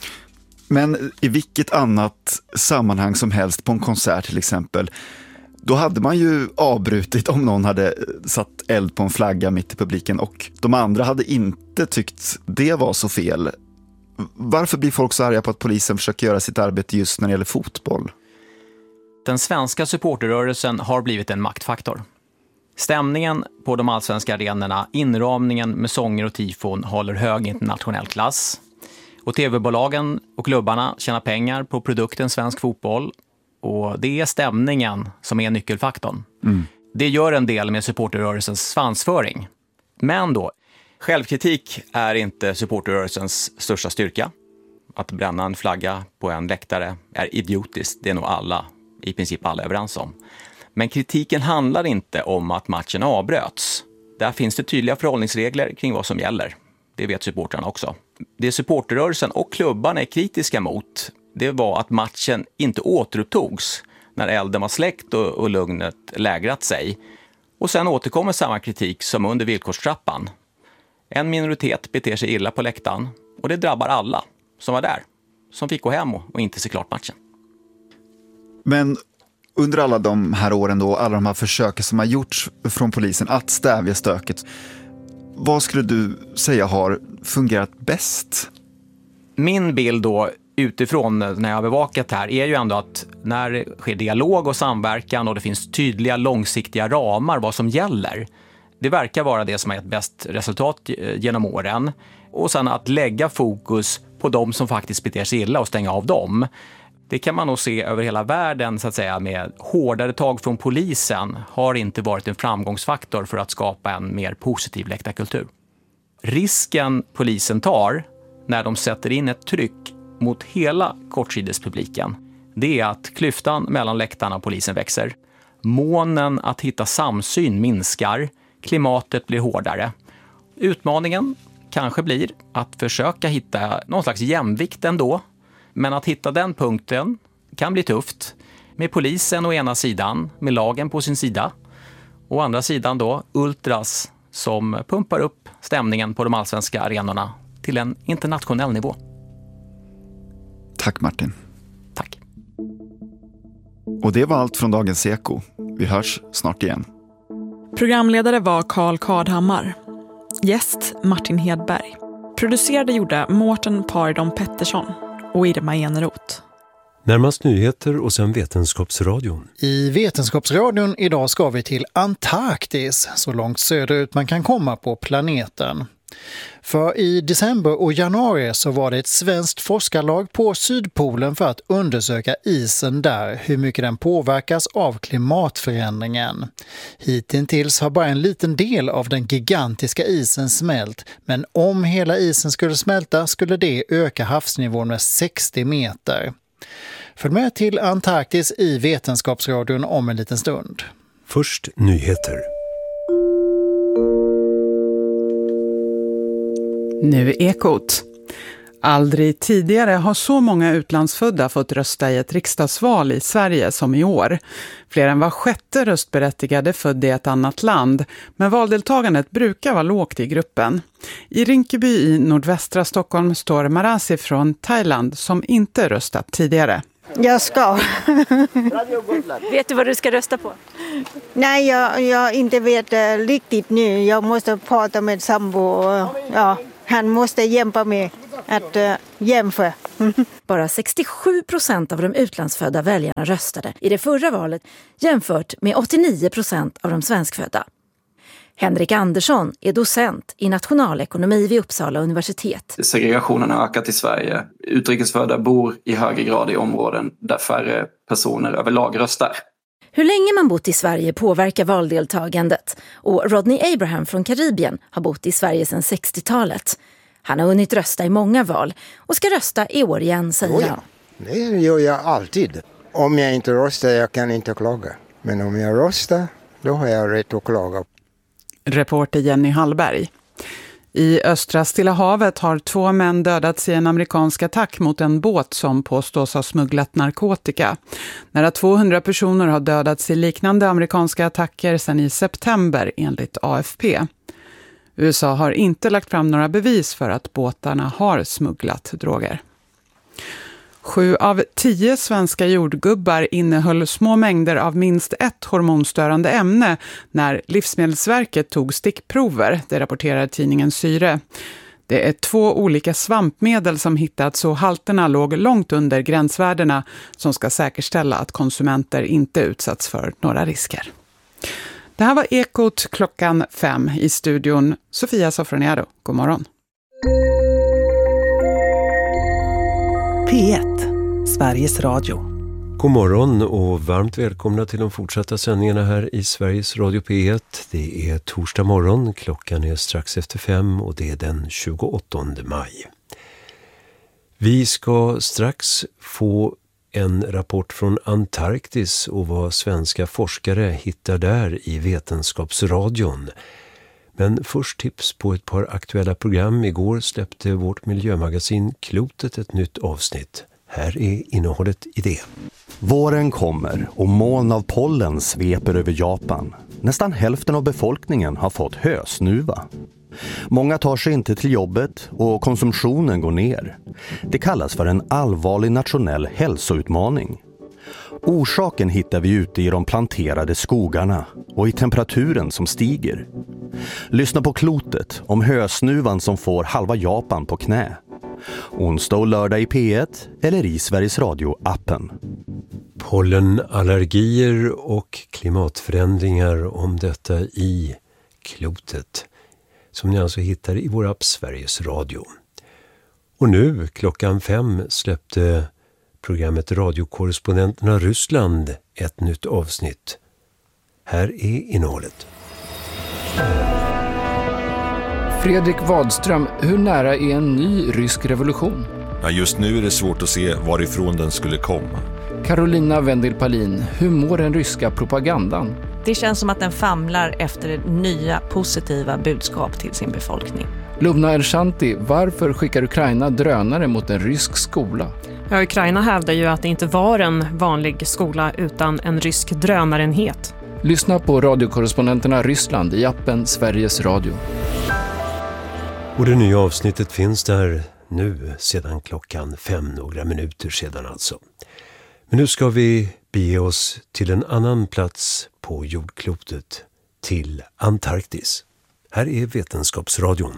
Men i vilket annat sammanhang som helst, på en konsert till exempel, då hade man ju avbrutit om någon hade satt eld på en flagga mitt i publiken och de andra hade inte tyckt det var så fel. Varför blir folk så arga på att polisen försöker göra sitt arbete just när det gäller fotboll? Den svenska supporterrörelsen har blivit en maktfaktor. Stämningen på de allsvenska arenorna, inramningen med sånger och tifon håller hög internationell klass. Och tv-bolagen och klubbarna tjänar pengar på produkten svensk fotboll. Och det är stämningen som är nyckelfaktorn. Mm. Det gör en del med supporterrörelsens svansföring. Men då, självkritik är inte supporterrörelsens största styrka. Att bränna en flagga på en läktare är idiotiskt, det är nog alla, i princip alla överens om. Men kritiken handlar inte om att matchen avbröts. Där finns det tydliga förhållningsregler kring vad som gäller. Det vet supportrarna också. Det supporterrörelsen och klubbarna är kritiska mot, det var att matchen inte återupptogs när elden var släckt och, och lugnet lägrat sig. Och sen återkommer samma kritik som under villkorstrappan. En minoritet beter sig illa på läktaren och det drabbar alla som var där, som fick gå hem och, och inte se klart matchen. Men under alla de här åren då, alla de här försöken som har gjorts från polisen att stävja stöket, vad skulle du säga har fungerat bäst? Min bild då utifrån när jag har bevakat här är ju ändå att när det sker dialog och samverkan och det finns tydliga långsiktiga ramar vad som gäller, det verkar vara det som har gett bäst resultat genom åren. Och sen att lägga fokus på de som faktiskt beter sig illa och stänga av dem. Det kan man nog se över hela världen, så att säga, med hårdare tag från polisen har inte varit en framgångsfaktor för att skapa en mer positiv läktarkultur. Risken polisen tar när de sätter in ett tryck mot hela kortsidespubliken, det är att klyftan mellan läktarna och polisen växer. Månen att hitta samsyn minskar, klimatet blir hårdare. Utmaningen kanske blir att försöka hitta någon slags jämvikt ändå. Men att hitta den punkten kan bli tufft. Med polisen å ena sidan, med lagen på sin sida. Och å andra sidan då ultras som pumpar upp stämningen på de allsvenska arenorna till en internationell nivå. Tack Martin. Tack. Och det var allt från Dagens Eko. Vi hörs snart igen. Programledare var Carl Kardhammar. Gäst Martin Hedberg. Producerade gjorde Mårten Paridon Pettersson och Irma Eneroth. Närmast nyheter och sen Vetenskapsradion. I Vetenskapsradion idag ska vi till Antarktis, så långt söderut man kan komma på planeten. För i december och januari så var det ett svenskt forskarlag på Sydpolen för att undersöka isen där, hur mycket den påverkas av klimatförändringen. Hittills har bara en liten del av den gigantiska isen smält, men om hela isen skulle smälta skulle det öka havsnivån med sextio meter. Följ med till Antarktis i Vetenskapsradion om en liten stund. Först nyheter. Nu Ekot. Aldrig tidigare har så många utlandsfödda fått rösta i ett riksdagsval i Sverige som i år. Fler än var sjätte röstberättigade född i ett annat land, men valdeltagandet brukar vara lågt i gruppen. I Rinkeby i nordvästra Stockholm står Marasi från Thailand som inte röstat tidigare. Jag ska. Vet du vad du ska rösta på? Nej, jag, jag inte vet uh, riktigt nu. Jag måste prata med sambo och ja, han måste hjälpa mig att uh, jämföra. Bara sextiosju procent av de utlandsfödda väljarna röstade i det förra valet jämfört med åttionio procent av de svenskfödda. Henrik Andersson är docent i nationalekonomi vid Uppsala universitet. Segregationen har ökat i Sverige. Utrikesfödda bor i högre grad i områden där färre personer överlag röstar. Hur länge man bott i Sverige påverkar valdeltagandet. Och Rodney Abraham från Karibien har bott i Sverige sedan sextiotalet. Han har hunnit rösta i många val och ska rösta i år igen, säger oh ja. han. Det gör jag alltid. Om jag inte röstar, jag kan inte klaga. Men om jag röstar, då har jag rätt att klaga. Reporter Jenny Hallberg. I östra Stilla havet har två män dödats i en amerikansk attack mot en båt som påstås ha smugglat narkotika. Nära tvåhundra personer har dödats i liknande amerikanska attacker sedan i september enligt A F P. U S A har inte lagt fram några bevis för att båtarna har smugglat droger. Sju av tio svenska jordgubbar innehöll små mängder av minst ett hormonstörande ämne när Livsmedelsverket tog stickprover, det rapporterar tidningen Syre. Det är två olika svampmedel som hittats och halterna låg långt under gränsvärdena som ska säkerställa att konsumenter inte utsatts för några risker. Det här var Ekot klockan fem i studion. Sofia Sofroniado, god morgon. P ett, Sveriges Radio. God morgon och varmt välkomna till de fortsatta sändningarna här i Sveriges Radio P ett. Det är torsdag morgon, klockan är strax efter fem och det är den tjugoåttonde maj. Vi ska strax få en rapport från Antarktis och vad svenska forskare hittar där i Vetenskapsradion. Men först tips på ett par aktuella program. Igår släppte vårt miljömagasin Klotet ett nytt avsnitt. Här är innehållet i det. Våren kommer och moln av pollen sveper över Japan. Nästan hälften av befolkningen har fått hösnuva. Många tar sig inte till jobbet och konsumtionen går ner. Det kallas för en allvarlig nationell hälsoutmaning. Orsaken hittar vi ute i de planterade skogarna och i temperaturen som stiger. Lyssna på Klotet om hösnuvan som får halva Japan på knä. Onsdag och lördag i P ett eller i Sveriges Radio-appen. Pollenallergier och klimatförändringar, om detta i Klotet, som ni alltså hittar i vår app Sveriges Radio. Och nu klockan fem släppte programmet Radiokorrespondenterna Ryssland ett nytt avsnitt. Här är innehållet. Fredrik Wadström, hur nära är en ny rysk revolution? Ja, just nu är det svårt att se varifrån den skulle komma. Carolina Wendelpalin, hur mår den ryska propagandan? Det känns som att den famlar efter nya positiva budskap till sin befolkning. Lubna Elshanti, varför skickar Ukraina drönare mot en rysk skola? Ja, Ukraina hävdar ju att det inte var en vanlig skola utan en rysk drönarenhet. Lyssna på radiokorrespondenterna Ryssland i appen Sveriges Radio. Och det nya avsnittet finns där nu sedan klockan fem, några minuter sedan alltså. Men nu ska vi bege oss till en annan plats på jordklotet, till Antarktis. Här är Vetenskapsradion.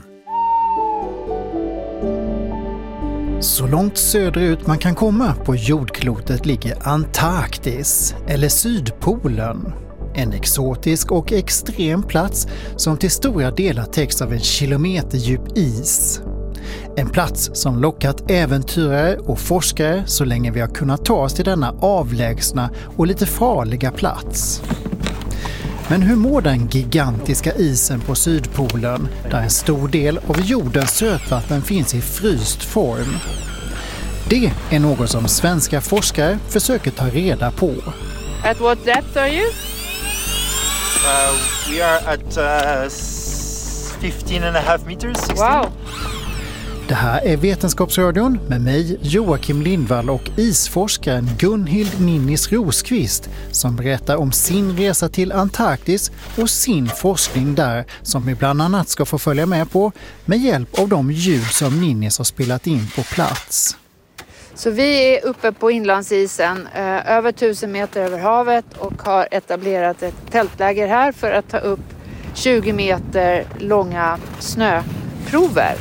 Så långt söderut man kan komma på jordklotet ligger Antarktis, eller Sydpolen. En exotisk och extrem plats som till stora delar täcks av en kilometer djup is. En plats som lockat äventyrare och forskare så länge vi har kunnat ta oss till denna avlägsna och lite farliga plats. Men hur mår den gigantiska isen på Sydpolen, där en stor del av jordens sötvatten finns i fryst form? Det är något som svenska forskare försöker ta reda på. At what depth are you? Uh, we are at uh, fifteen and a half meters. sixteen. Wow. Det här är Vetenskapsradion med mig, Joakim Lindvall, och isforskaren Gunhild Ninnis Rosqvist som berättar om sin resa till Antarktis och sin forskning där som vi bland annat ska få följa med på med hjälp av de ljud som Ninnis har spelat in på plats. Så vi är uppe på inlandsisen, eh, över tusen meter över havet, och har etablerat ett tältläger här för att ta upp tjugo meter långa snöprover.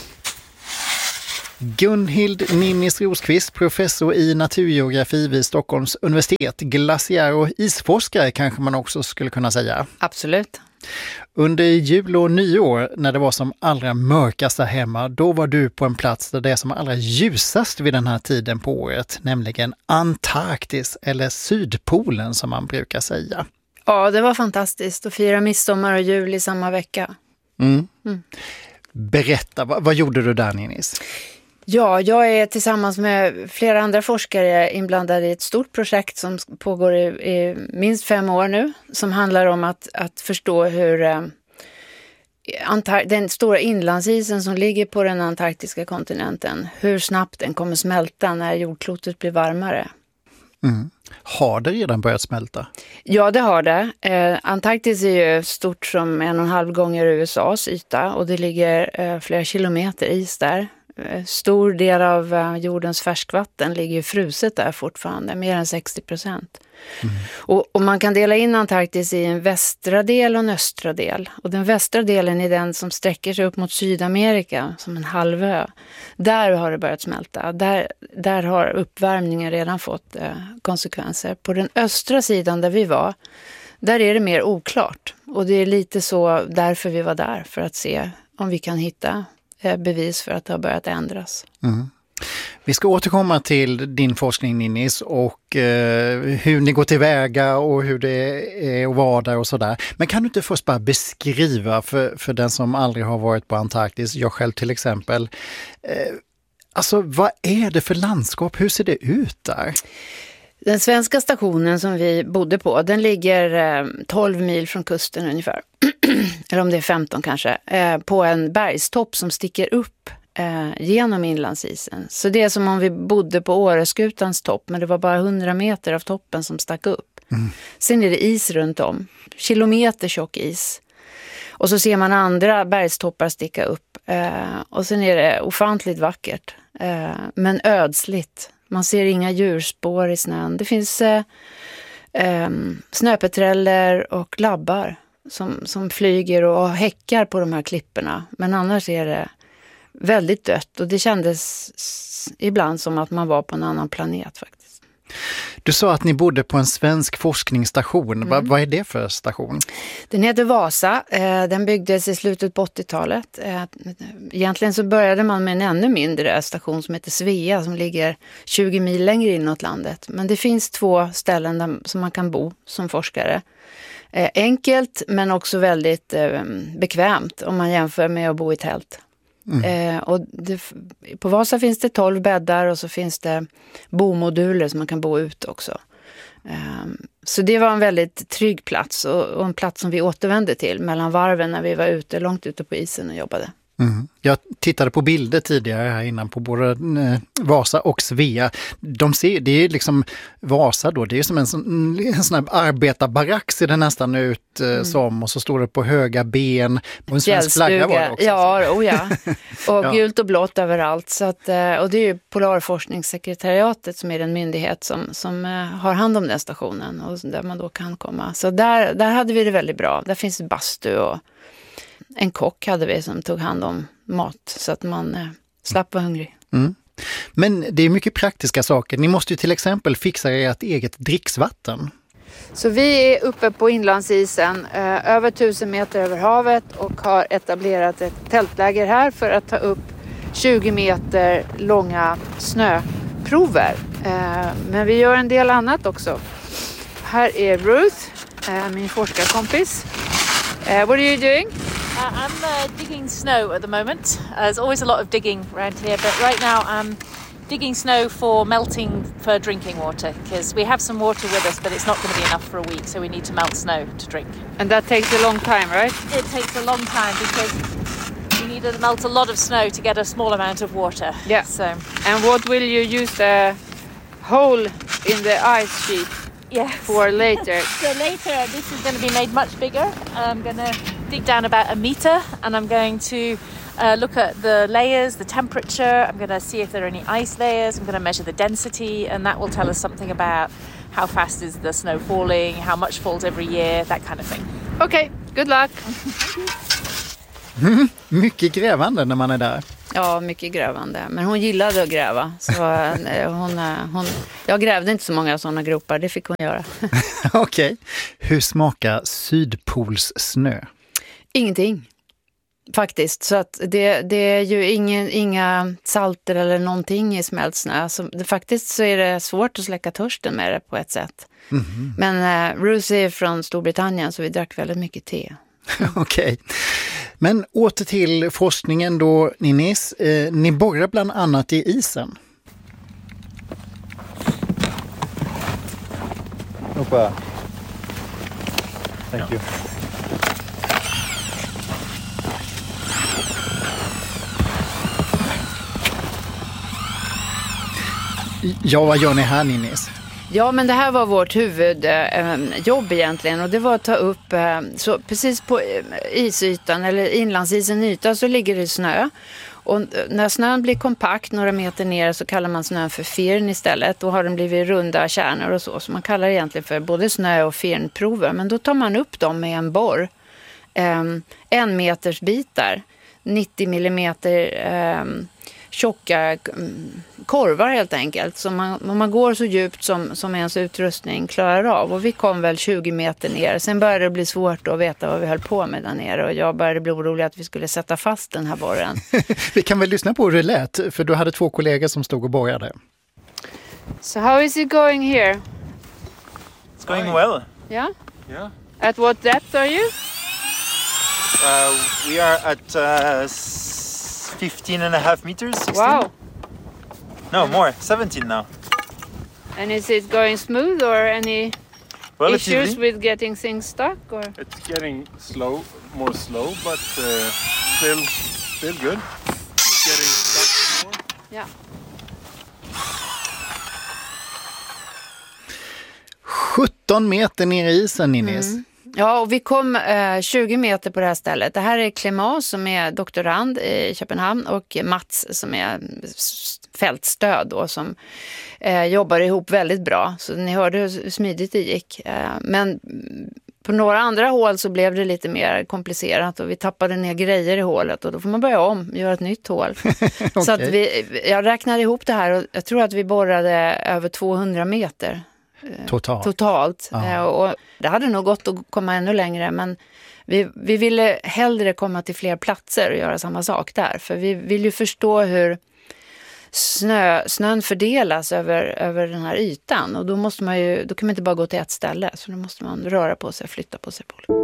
Gunhild Ninnis Rosqvist, professor i naturgeografi vid Stockholms universitet, glaciär- och isforskare kanske man också skulle kunna säga. Absolut. Under jul och nyår, när det var som allra mörkast där hemma, då var du på en plats där det är som allra ljusast vid den här tiden på året, nämligen Antarktis, eller Sydpolen som man brukar säga. Ja, det var fantastiskt att fira midsommar och jul i samma vecka. Mm. Mm. Berätta, vad, vad gjorde du där, Ninnis? Ja, jag är tillsammans med flera andra forskare inblandad i ett stort projekt som pågår i, i minst fem år nu, som handlar om att, att förstå hur eh, Antar- den stora inlandsisen som ligger på den antarktiska kontinenten, hur snabbt den kommer smälta när jordklotet blir varmare. Mm. Har det redan börjat smälta? Ja, det har det. Eh, Antarktis är ju stort som en och en halv gånger U S A:s yta, och det ligger eh, flera kilometer is där. Stor del av uh, jordens färskvatten ligger fruset där fortfarande, mer än sextio procent. Mm. Och, och man kan dela in Antarktis i en västra del och en östra del. Och den västra delen är den som sträcker sig upp mot Sydamerika som en halvö. Där har det börjat smälta. Där, där har uppvärmningen redan fått uh, konsekvenser. På den östra sidan där vi var, där är det mer oklart. Och det är lite så därför vi var där, för att se om vi kan hitta bevis för att det har börjat ändras. Mm. Vi ska återkomma till din forskning, Ninnis, och eh, hur ni går tillväga och hur det är att vara där och sådär. Men kan du inte först bara beskriva för, för den som aldrig har varit på Antarktis, jag själv till exempel, eh, alltså vad är det för landskap? Hur ser det ut där? Den svenska stationen som vi bodde på, den ligger eh, tolv mil från kusten ungefär. Eller om det är femton kanske. Eh, på en bergstopp som sticker upp eh, genom inlandsisen. Så det är som om vi bodde på Åreskutans topp, men det var bara hundra meter av toppen som stack upp. Mm. Sen är det is runt om. Kilometer tjock is. Och så ser man andra bergstoppar sticka upp. Eh, och sen är det ofantligt vackert. Eh, men ödsligt. Man ser inga djurspår i snön. Det finns eh, eh, snöpeträller och labbar som, som flyger och häckar på de här klipporna. Men annars är det väldigt dött, och det kändes ibland som att man var på en annan planet faktiskt. Du sa att ni bodde på en svensk forskningsstation. Mm. Va, vad är det för station? Den heter Vasa. Den byggdes i slutet på åttiotalet. Egentligen så började man med en ännu mindre station som heter Svea, som ligger tjugo mil längre inåt landet. Men det finns två ställen där, som man kan bo som forskare. Enkelt, men också väldigt bekvämt om man jämför med att bo i tält. Mm. Eh, och det, på Vasa finns det tolv bäddar, och så finns det bomoduler som man kan bo ut också. Eh, så det var en väldigt trygg plats, och, och en plats som vi återvände till mellan varven när vi var ute, långt ute på isen och jobbade. Mm. Jag tittade på bilder tidigare här innan på både eh, Vasa och Svea. De ser, det är liksom Vasa då, det är som en sån, en sån här arbetarbarack ser det nästan ut eh, mm. som, och så står det på höga ben. Och en svensk flagga var det också. Ja, oh ja. Och ja. Gult och blått överallt. Så att, och det är ju Polarforskningssekretariatet som är den myndighet som, som har hand om den stationen, och där man då kan komma. Så där, där hade vi det väldigt bra. Där finns bastu, och en kock hade vi som tog hand om mat så att man eh, slapp vara hungrig. Mm. Men det är mycket praktiska saker. Ni måste ju till exempel fixa ert eget dricksvatten. Så vi är uppe på inlandsisen, eh, över tusen meter över havet, och har etablerat ett tältläger här för att ta upp tjugo meter långa snöprover. Eh, men vi gör en del annat också. Här är Ruth, eh, min forskarkompis. Uh, what are you doing? Uh, I'm uh, digging snow at the moment. Uh, there's always a lot of digging around here, but right now I'm digging snow for melting for drinking water, because we have some water with us, but it's not going to be enough for a week, so we need to melt snow to drink. And that takes a long time, right? It takes a long time because we need to melt a lot of snow to get a small amount of water. Yeah. So. And what will you use the hole in the ice sheet yes. for later? So later, this is going to be made much bigger. I'm going to dig down about a meter, and I'm going to Uh, look at the layers, the temperature. I'm going to see if there are any ice layers. I'm going to measure the density, and that will tell us something about how fast is the snow falling, how much falls every year, that kind of thing. Okay, good luck. Mm, mycket grävande när man är där. Ja, mycket grävande. Men hon gillade att gräva. Så hon, hon, jag grävde inte så många sådana gropar, det fick hon göra. Okej. Okay. Hur smakar Sydpolssnö? Ingenting. Faktiskt, så att det, det är ju ingen, inga salter eller någonting i smält snö. Så det, faktiskt så är det svårt att släcka törsten med det på ett sätt. Mm-hmm. Men uh, Ruth är från Storbritannien, så vi drack väldigt mycket te. Okej. Okay. Men åter till forskningen då, Ninnis. Eh, ni borrar bland annat i isen. Hoppa. Thank you. Ja, vad gör ni här, Ninnis? Ja, men det här var vårt huvudjobb eh, egentligen, och det var att ta upp, eh, så precis på eh, isytan eller inlandsisen yta så ligger det snö. Och när snön blir kompakt några meter ner så kallar man snön för firn istället. Då har den blivit runda kärnor och så, så man kallar det egentligen för både snö- och firnprover. Men då tar man upp dem med en borr, eh, en meters bitar, nittio millimeter eh, tjocka korvar helt enkelt. Så man, man går så djupt som, som ens utrustning klarar av. Och vi kom väl tjugo meter ner. Sen började det bli svårt att veta vad vi höll på med där nere. Och jag började bli orolig att vi skulle sätta fast den här borren. Vi kan väl lyssna på hur det lät, för du hade två kollegor som stod och borrade. So how is it going here? It's going well. Yeah? Yeah. At what depth are you? Uh, we are at uh, fifteen and a half meters. sixteen? Wow. No, more. seventeen now. And is it going smooth or any Relatively. issues with getting things stuck? Or? It's getting slow, more slow, but uh, still, still good. Getting stuck more. Yeah. sjutton meter ner i isen, Ninnis. Mm. Ja, och vi kom eh, tjugo meter på det här stället. Det här är Clément som är doktorand i Köpenhamn och Mats som är fältstöd då, som eh, jobbar ihop väldigt bra. Så ni hörde hur smidigt det gick. Eh, men på några andra hål så blev det lite mer komplicerat och vi tappade ner grejer i hålet och då får man börja om, göra ett nytt hål. Okay. Så att vi, jag räknade ihop det här och jag tror att vi borrade över tvåhundra meter. Totalt. Totalt. Ja. Och det hade nog gått att komma ännu längre, men vi, vi ville hellre komma till fler platser och göra samma sak där. För vi vill ju förstå hur snö, snön fördelas över, över den här ytan. Och då, måste man ju, då kan man inte bara gå till ett ställe, så då måste man röra på sig, flytta på sig på.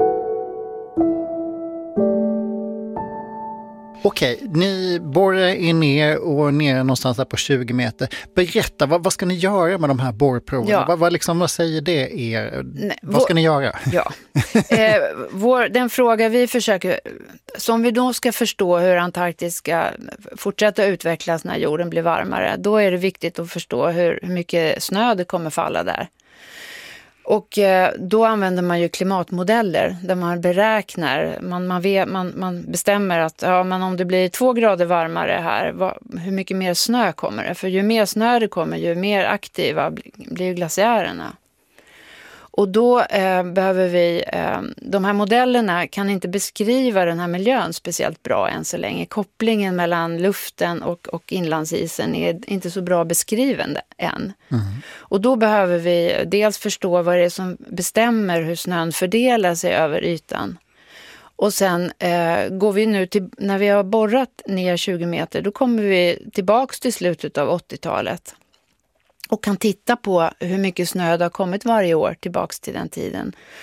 Okej, ni borrar er ner och ner någonstans där på tjugo meter. Berätta, vad, vad ska ni göra med de här borrproverna? Ja. Vad, vad, liksom, vad säger det er? Nej, vad ska vår, ni göra? Ja. eh, vår, den fråga vi försöker, som vi då ska förstå hur Antarktis ska fortsätta utvecklas när jorden blir varmare, då är det viktigt att förstå hur, hur mycket snö det kommer falla där. Och då använder man ju klimatmodeller där man beräknar, man, man, vet, man, man bestämmer att ja, men om det blir två grader varmare här, vad, hur mycket mer snö kommer det? För ju mer snö det kommer, ju mer aktiva blir glaciärerna. Och då eh, behöver vi, eh, de här modellerna kan inte beskriva den här miljön speciellt bra än så länge. Kopplingen mellan luften och, och inlandsisen är inte så bra beskriven än. Mm. Och då behöver vi dels förstå vad det är som bestämmer hur snön fördelar sig över ytan. Och sen eh, går vi nu till, när vi har borrat ner tjugo meter, då kommer vi tillbaks till slutet av åttiotalet. Och kan titta på hur mycket snö det har kommit varje år tillbaks till den tiden.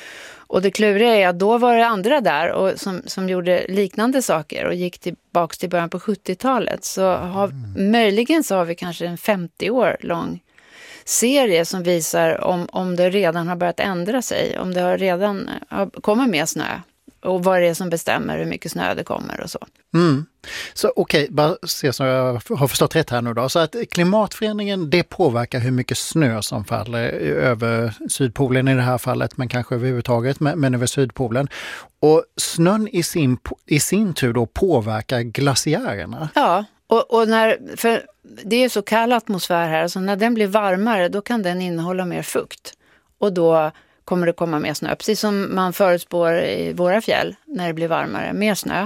Och det kluriga är att då var det andra där och som, som gjorde liknande saker och gick tillbaka till början på sjuttiotalet. Så har, mm. möjligen så har vi kanske en femtio år lång serie som visar om, om det redan har börjat ändra sig. Om det har redan har, kommer mer snö. Och vad det är som bestämmer hur mycket snö det kommer och så. Mm. Så okej, okay, bara se så jag har förstått rätt här nu då. Så att klimatförändringen, det påverkar hur mycket snö som faller över Sydpolen i det här fallet, men kanske överhuvudtaget, men, men över Sydpolen. Och snön i sin, i sin tur då påverkar glaciärerna. Ja, och, och när, för det är så kall atmosfär här, så när den blir varmare då kan den innehålla mer fukt. Och då kommer det komma mer snö, precis som man förutspår i våra fjäll när det blir varmare, mer snö.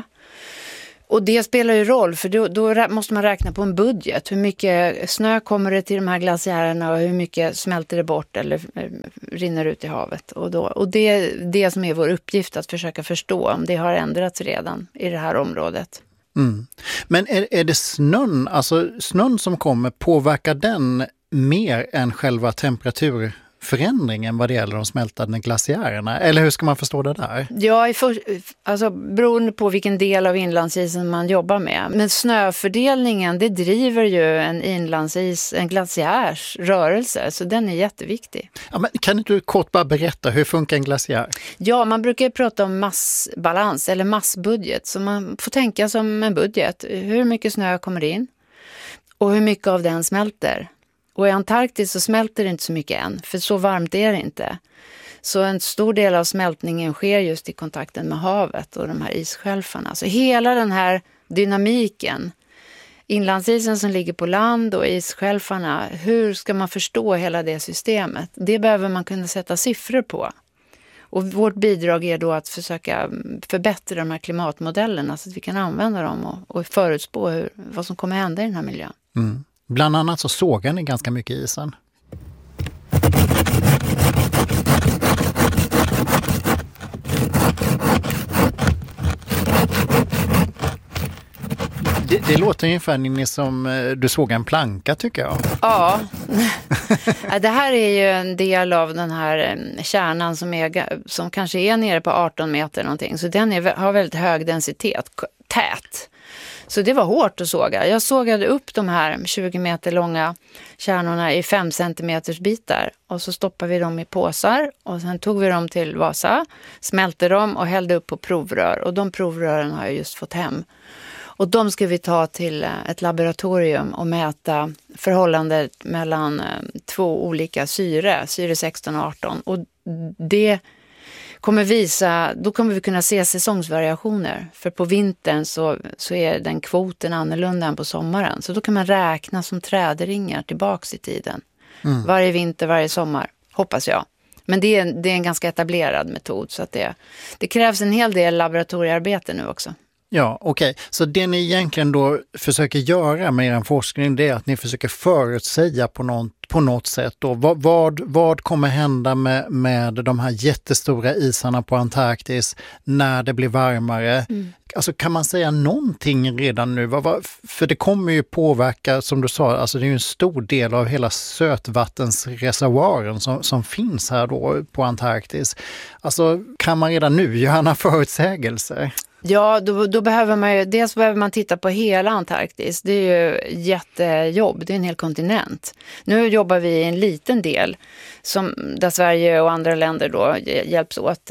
Och det spelar ju roll, för då, då måste man räkna på en budget. Hur mycket snö kommer det till de här glaciärerna och hur mycket smälter det bort eller rinner ut i havet. Och, då, och det är det som är vår uppgift, att försöka förstå om det har ändrats redan i det här området. Mm. Men är, är det snön, alltså snön som kommer, påverkar den mer än själva temperatur? Förändringen vad det gäller de smältande glaciärerna? Eller hur ska man förstå det där? Ja, i för, alltså, beroende på vilken del av inlandsisen man jobbar med. Men snöfördelningen, det driver ju en inlandsis, en glaciärs rörelse. Så den är jätteviktig. Ja, men kan du kort bara berätta, hur funkar en glaciär? Ja, man brukar prata om massbalans eller massbudget. Så man får tänka som en budget. Hur mycket snö kommer in? Och hur mycket av den smälter? Och i Antarktis så smälter det inte så mycket än, för så varmt är det inte. Så en stor del av smältningen sker just i kontakten med havet och de här isskälfarna. Så hela den här dynamiken, inlandsisen som ligger på land och isskälfarna, hur ska man förstå hela det systemet? Det behöver man kunna sätta siffror på. Och vårt bidrag är då att försöka förbättra de här klimatmodellerna så att vi kan använda dem och, och förutspå hur, vad som kommer hända i den här miljön. Mm. Bland annat så sågar ni ganska mycket isen. Det, det låter ungefär som du såg en planka, tycker jag. Ja, det här är ju en del av den här kärnan som, är, som kanske är nere på arton meter någonting. Så den är, har väldigt hög densitet, tät. Så det var hårt att såga. Jag sågade upp de här tjugo meter långa kärnorna i fem centimeters bitar. Och så stoppade vi dem i påsar. Och sen tog vi dem till Vasa, smälte dem och hällde upp på provrör. Och de provrören har jag just fått hem. Och de ska vi ta till ett laboratorium och mäta förhållandet mellan två olika syre, syre sexton och arton. Och det kommer visa, då kommer vi kunna se säsongsvariationer. För på vintern så, så är den kvoten annorlunda än på sommaren. Så då kan man räkna som trädringar tillbaks i tiden. Mm. Varje vinter, varje sommar, hoppas jag. Men det är, det är en ganska etablerad metod. Så att det, det krävs en hel del laboratoriearbete nu också. Ja, okej. Okay. Så det ni egentligen då försöker göra med er forskning, det är att ni försöker förutsäga på något, på något sätt då. Vad, vad, vad kommer hända med, med de här jättestora isarna på Antarktis när det blir varmare? Mm. Alltså kan man säga någonting redan nu? Vad, vad, för det kommer ju påverka, som du sa, alltså det är ju en stor del av hela sötvattensreservoaren som, som finns här då på Antarktis. Alltså kan man redan nu göra några förutsägelser? Ja, då, då behöver man ju, dels behöver man titta på hela Antarktis. Det är ju jättejobb, det är en hel kontinent. Nu jobbar vi i en liten del som, där Sverige och andra länder då hjälps åt.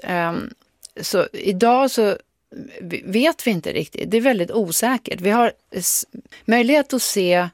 Så idag så vet vi inte riktigt, det är väldigt osäkert. Vi har möjlighet att se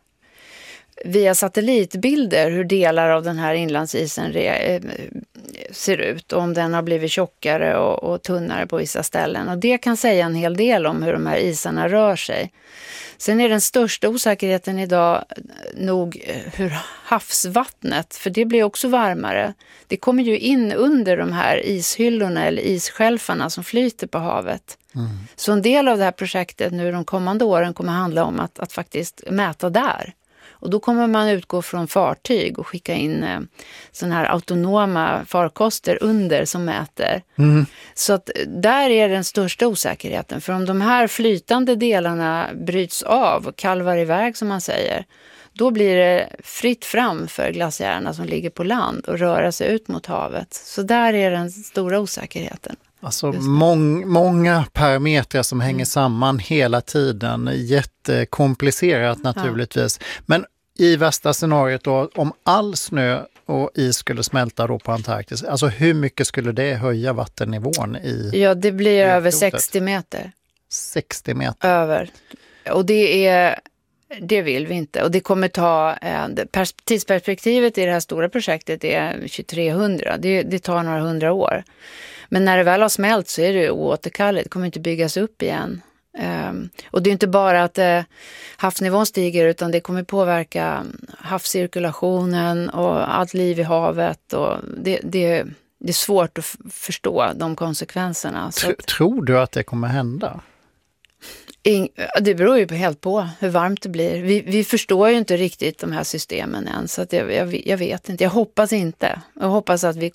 via satellitbilder hur delar av den här inlandsisen re- ser ut och om den har blivit tjockare och, och tunnare på vissa ställen. Och det kan säga en hel del om hur de här isarna rör sig. Sen är den största osäkerheten idag nog hur havsvattnet, för det blir också varmare. Det kommer ju in under de här ishyllorna eller isskälfarna som flyter på havet. Mm. Så en del av det här projektet nu de kommande åren kommer handla om att, att faktiskt mäta där. Och då kommer man utgå från fartyg och skicka in eh, sådana här autonoma farkoster under som mäter. Mm. Så att där är den största osäkerheten. För om de här flytande delarna bryts av och kalvar iväg som man säger, då blir det fritt fram för glaciärerna som ligger på land och röra sig ut mot havet. Så där är den stora osäkerheten. Alltså mång, många parametrar som hänger samman hela tiden. Jättekomplicerat naturligtvis. Ja. Men i värsta scenariot då, om all snö och is skulle smälta då på Antarktis, alltså hur mycket skulle det höja vattennivån i? Ja, det blir över sextio meter. sextio meter? Över. Och det är... Det vill vi inte. Och det kommer ta... Eh, tidsperspektivet i det här stora projektet är tjugotrehundra. Det, det tar några hundra år. Men när det väl har smält så är det oåterkalleligt. Det kommer inte byggas upp igen. Um, och det är inte bara att uh, havsnivån stiger, utan det kommer påverka havscirkulationen och allt liv i havet. Och det, det, det är svårt att f- förstå de konsekvenserna. Så att, tror du att det kommer hända? In, det beror ju helt på hur varmt det blir. Vi, vi förstår ju inte riktigt de här systemen än, så att jag, jag, jag vet inte. Jag hoppas inte. Jag hoppas att vi